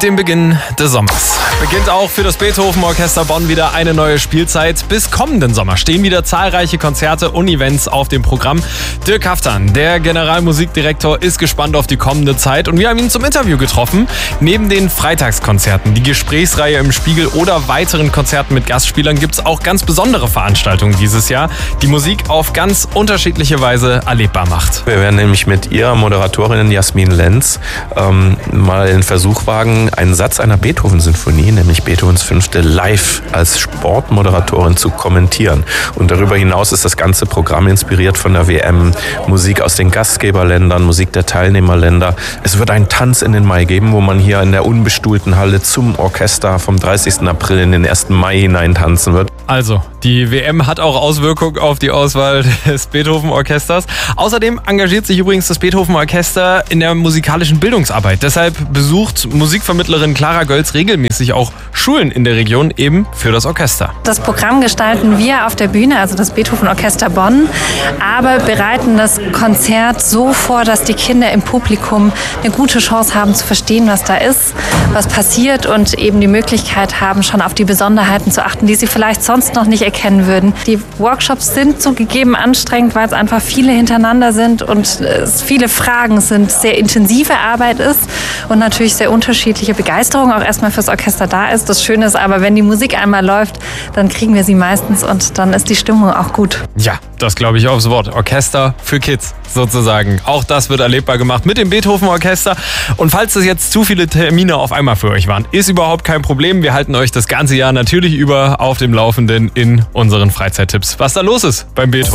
dem Beginn des Sommers beginnt auch für das Beethoven Orchester Bonn wieder eine neue Spielzeit. Bis kommenden Sommer stehen wieder zahlreiche Konzerte und Events auf dem Programm. Dirk Haftan, der Generalmusikdirektor, ist gespannt auf die kommende Zeit und wir haben ihn zum Interview getroffen. Neben den Freitagskonzerten, die Gesprächsreihe im Spiegel oder weiteren Konzerten mit Gastspielern gibt es auch ganz besondere Veranstaltungen dieses Jahr, die Musik auf ganz unterschiedliche Weise erlebbar macht. Wir werden nämlich mit ihrer Moderatorin Jasmin Lenz mal den Versuch wagen, einen Satz einer Beethoven-Sinfonie, nämlich Beethovens 5. live als Sportmoderatorin zu kommentieren. Und darüber hinaus ist das ganze Programm inspiriert von der WM, Musik aus den Gastgeberländern, Musik der Teilnehmerländer. Es wird einen Tanz in den Mai geben, wo man hier in der unbestuhlten Halle zum Orchester vom 30. April in den 1. Mai hinein tanzen wird. Also, die WM hat auch Auswirkungen auf die Auswahl des Beethoven-Orchesters. Außerdem engagiert sich übrigens das Beethoven-Orchester in der musikalischen Bildungsarbeit. Deshalb besucht Musikvermittlerin Clara Gölz regelmäßig auch Schulen in der Region eben für das Orchester. Das Programm gestalten wir auf der Bühne, also das Beethoven-Orchester Bonn, aber bereiten das Konzert so vor, dass die Kinder im Publikum eine gute Chance haben zu verstehen, was da ist, was passiert und eben die Möglichkeit haben, schon auf die Besonderheiten zu achten, die sie vielleicht sonst noch nicht erkennen würden. Die Workshops sind zugegeben anstrengend, weil es einfach viele hintereinander sind und es viele Fragen sind, sehr intensive Arbeit ist und natürlich sehr unterschiedliche Begeisterung auch erstmal fürs Orchester da ist. Das Schöne ist aber, wenn die Musik einmal läuft, dann kriegen wir sie meistens und dann ist die Stimmung auch gut. Ja, das glaube ich aufs Wort. Orchester für Kids sozusagen. Auch das wird erlebbar gemacht mit dem Beethoven-Orchester. Und falls es jetzt zu viele Termine auf einmal für euch waren, ist überhaupt kein Problem. Wir halten euch das ganze Jahr natürlich über auf dem Laufenden in unseren Freizeittipps, was da los ist beim Beethoven.